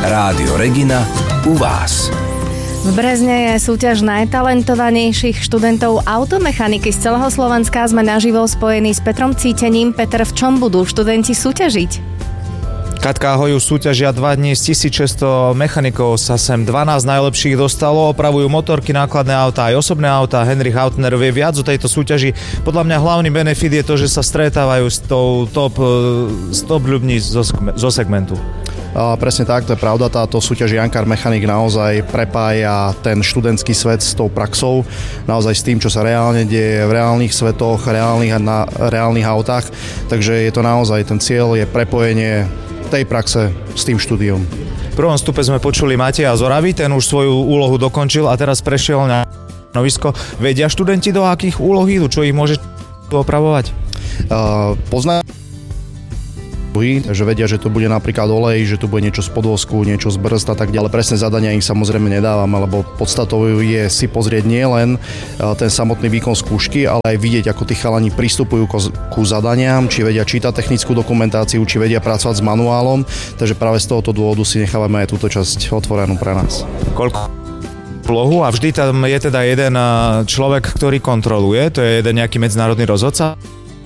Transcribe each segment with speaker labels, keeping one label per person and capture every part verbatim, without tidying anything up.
Speaker 1: Rádio Regina u vás.
Speaker 2: V Brezne je súťaž najtalentovanejších študentov automechaniky z celého Slovenska. Sme naživo spojení s Petrom Cítením. Peter, v čom budú študenti súťažiť?
Speaker 3: Katka, ahoj, už súťažia dva dní z tisícšesťsto mechanikov sa sem dvanásť najlepších dostalo, opravujú motorky, nákladné autá aj osobné autá. Henrich Hautner vie viac o tejto súťaži. Podľa mňa hlavný benefit je to, že sa stretávajú s tou top, s top ľuďmi zo, zo segmentu.
Speaker 4: A presne tak, to je pravda, táto súťaž Young Car Mechanic naozaj prepája ten študentský svet s tou praxou, naozaj s tým, čo sa reálne deje v reálnych svetoch, reálnych, na reálnych autách, takže je to naozaj, ten cieľ je prepojenie tej praxe s tým štúdiom.
Speaker 3: V prvom stupe sme počuli Mateja z Oravy, ten už svoju úlohu dokončil a teraz prešiel na stanovisko. Vedia študenti, do akých úloh idú, čo ich môže opravovať?
Speaker 4: Uh, pozná takže vedia, že to bude napríklad olej, že tu bude niečo z podvozku, niečo z brzd a tak ďalej. Presne zadania im samozrejme nedávam, lebo podstatou je si pozrieť nie len ten samotný výkon skúšky, ale aj vidieť, ako tí chalani pristupujú ku zadaniam, či vedia čítať technickú dokumentáciu, či vedia pracovať s manuálom, takže práve z tohoto dôvodu si nechávame aj túto časť otvorenú pre nás.
Speaker 3: Koľko plohu a vždy tam je teda jeden človek, ktorý kontroluje, to je jeden nejaký medzinárodný rozhodca?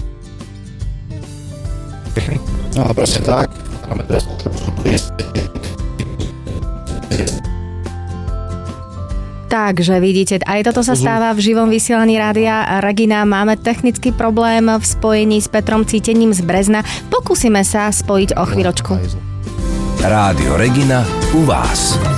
Speaker 4: No, presne tak.
Speaker 2: Takže vidíte, aj toto sa stáva v živom vysielaní Rádia Regina. Máme technický problém v spojení s Petrom Cítením z Brezna. Pokúsime sa spojiť o chvíľočku.
Speaker 1: Rádio Regina u vás.